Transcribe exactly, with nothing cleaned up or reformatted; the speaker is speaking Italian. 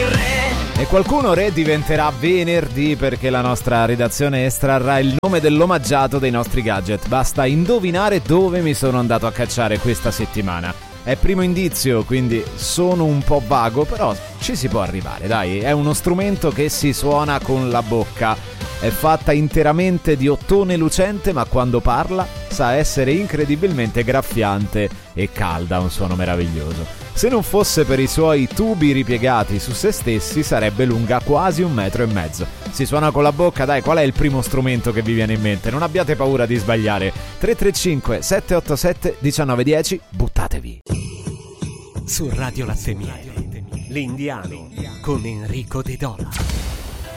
il re. E qualcuno re diventerà venerdì perché la nostra redazione estrarrà il nome dell'omaggiato dei nostri gadget. Basta indovinare dove mi sono andato a cacciare questa settimana. È primo indizio, quindi sono un po' vago, però ci si può arrivare, dai. È uno strumento che si suona con la bocca. È fatta interamente di ottone lucente, ma quando parla sa essere incredibilmente graffiante e calda, un suono meraviglioso. Se non fosse per i suoi tubi ripiegati su se stessi sarebbe lunga quasi un metro e mezzo. Si suona con la bocca, dai, qual è il primo strumento che vi viene in mente? Non abbiate paura di sbagliare. tre tre cinque sette otto sette uno nove uno zero, buttatevi. Su Radio Latte Miele, l'Indiano con Enrico De Dola.